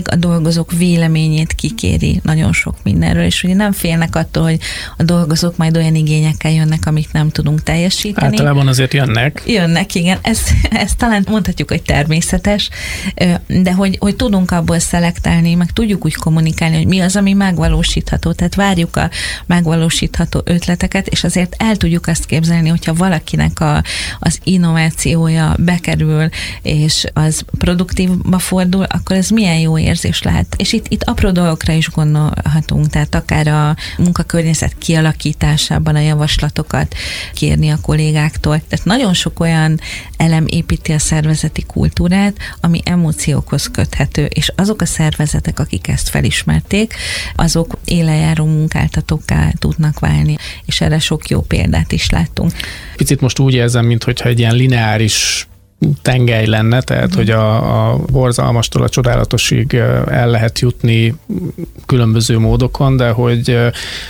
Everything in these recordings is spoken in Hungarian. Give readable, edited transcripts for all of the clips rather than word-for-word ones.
a dolgozók véleményét kikéri nagyon sok mindenről, és ugye nem félnek attól, hogy a dolgozók majd olyan igényekkel jönnek, amit nem tudunk teljesíteni. Általában azért jönnek. Jönnek, igen. Ez talán mondhatjuk, hogy természetes, de hogy tudunk abból szelektálni, meg tudjuk úgy kommunikálni, hogy mi az, ami megvalósítható. Tehát várjuk a megvalósítható ötleteket, és azért el tudjuk azt képzelni, hogyha valakinek az innovációja bekerül, és az produktívba fordul, akkor ez milyen jó érzés lehet. És itt apró dolgokra is gondolhatunk, tehát akár a munkakörnyezet kialakításában a javaslatokat kérni a kollégáktól. Tehát nagyon sok olyan elem építi a szervezeti kultúrát, ami emóciókhoz köthető, és azok a szervezetek, akik ezt felismerték, azok élenjáró munkáltatókká tudnak válni, és erre sok jó példát is láttunk. Picit most úgy érzem, mintha egy ilyen lineáris tengely lenne, tehát hogy a borzalmastól a csodálatosig el lehet jutni különböző módokon, de hogy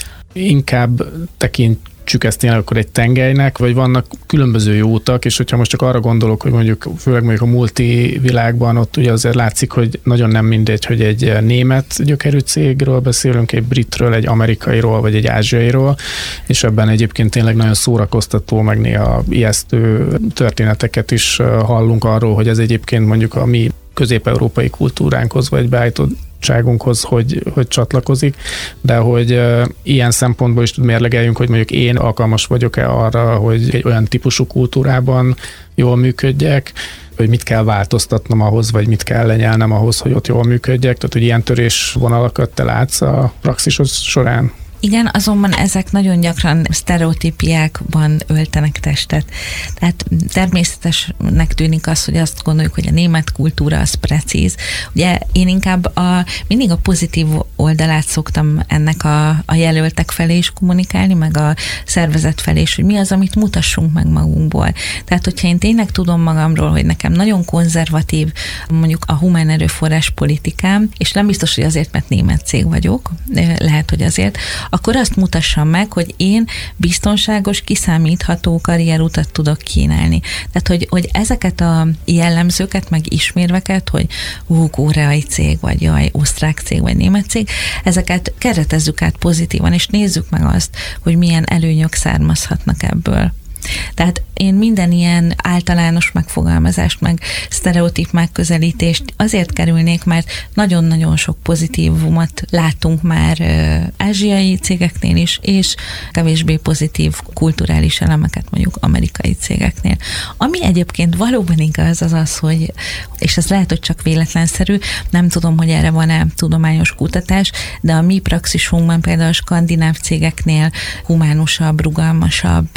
inkább tekintsük ezt tényleg akkor egy tengelynek, vagy vannak különböző jó utak, és hogyha most csak arra gondolok, hogy főleg mondjuk a multi világban ott ugye azért látszik, hogy nagyon nem mindegy, hogy egy német gyökerű cégről beszélünk, egy britről, egy amerikairól, vagy egy ázsiairól, és ebben egyébként tényleg nagyon szórakoztató, meg néha ijesztő történeteket is hallunk arról, hogy ez egyébként mondjuk a mi közép-európai kultúránkhoz, vagy beállítottságunkhoz, hogy csatlakozik, de hogy ilyen szempontból is mérlegeljünk, hogy mondjuk én alkalmas vagyok-e arra, hogy egy olyan típusú kultúrában jól működjek, hogy mit kell változtatnom ahhoz, vagy mit kell lenyelnem ahhoz, hogy ott jól működjek, tehát hogy ilyen törésvonalakat te látsz a praxisod során? Igen, azonban ezek nagyon gyakran sztereotípiákban öltenek testet. Tehát természetesnek tűnik az, hogy azt gondoljuk, hogy a német kultúra az precíz. Ugye én inkább mindig a pozitív oldalát szoktam ennek a jelöltek felé is kommunikálni, meg a szervezet felé is, hogy mi az, amit mutassunk meg magunkból. Tehát, hogyha én tényleg tudom magamról, hogy nekem nagyon konzervatív mondjuk a humán erőforrás politikám, és nem biztos, hogy azért, mert német cég vagyok, lehet, hogy azért, akkor azt mutassam meg, hogy én biztonságos, kiszámítható karrierutat tudok kínálni. Tehát, hogy ezeket a jellemzőket, meg ismérveket, hogy koreai cég, vagy jaj, osztrák cég, vagy német cég, ezeket keretezzük át pozitívan, és nézzük meg azt, hogy milyen előnyök származhatnak ebből. Tehát én minden ilyen általános megfogalmazást, meg sztereotíp megközelítést azért kerülnék, mert nagyon-nagyon sok pozitívumot látunk már ázsiai cégeknél is, és kevésbé pozitív kulturális elemeket mondjuk amerikai cégeknél. Ami egyébként valóban igaz, az, hogy, és ez lehet, hogy csak véletlenszerű, nem tudom, hogy erre van-e tudományos kutatás, de a mi praxisunkban például a skandináv cégeknél humánusabb, rugalmasabb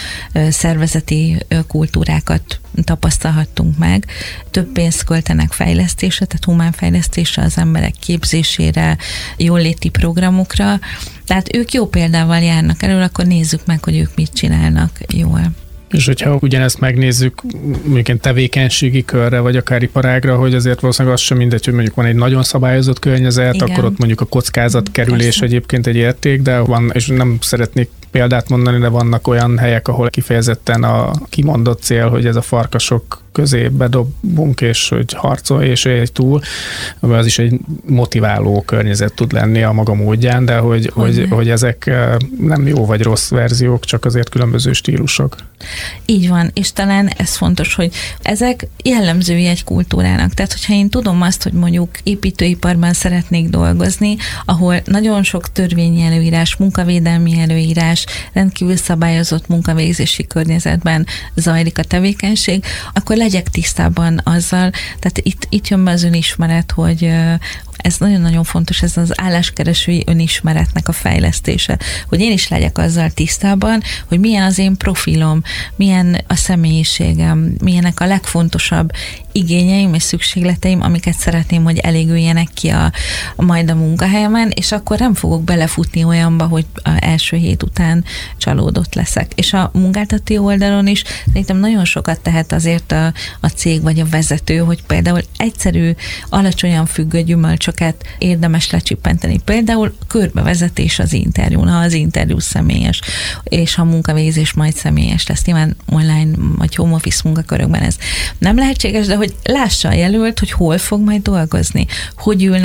szervezeti kultúrákat tapasztalhattunk meg. Több pénzt költenek fejlesztésre, tehát humánfejlesztésre, az emberek képzésére, jóléti programokra. Tehát ők jó példával járnak elő, akkor nézzük meg, hogy ők mit csinálnak jól. És hogyha ugyanezt megnézzük mondjuk tevékenységi körre, vagy akár iparágra, hogy azért valószínűleg az sem mindegy, hogy mondjuk van egy nagyon szabályozott környezet, igen, akkor ott mondjuk a kockázatkerülés persze egyébként egy érték, de van, és nem szeretnék példát mondani, de vannak olyan helyek, ahol kifejezetten a kimondott cél, hogy ez a farkasok közé bedobunk, és hogy harcolj, és élj túl, az is egy motiváló környezet tud lenni a maga módján, de hogy ezek nem jó vagy rossz verziók, csak azért különböző stílusok. Így van, és talán ez fontos, hogy ezek jellemzői egy kultúrának. Tehát, hogyha én tudom azt, hogy mondjuk építőiparban szeretnék dolgozni, ahol nagyon sok törvényi előírás, munkavédelmi előírás, rendkívül szabályozott munkavégzési környezetben zajlik a tevékenység, akkor legyek tisztában azzal, tehát itt jön be az önismeret, hogy ez nagyon-nagyon fontos, ez az álláskeresői önismeretnek a fejlesztése, hogy én is legyek azzal tisztában, hogy milyen az én profilom, milyen a személyiségem, milyenek a legfontosabb igényeim és szükségleteim, amiket szeretném, hogy elégüljenek ki majd a munkahelyemen, és akkor nem fogok belefutni olyanba, hogy az első hét után csalódott leszek. És a munkáltató oldalon is szerintem nagyon sokat tehet azért a cég vagy a vezető, hogy például egyszerű, alacsonyan függő gyümölcsöket érdemes lecsippenteni. Például körbevezetés az interjún, ha az interjú személyes, és a munkavégzés majd személyes lesz. Nyilván online vagy home office munkakörökben ez nem lehetséges, de hogy lássa a jelölt, hogy hol fog majd dolgozni, hogy ül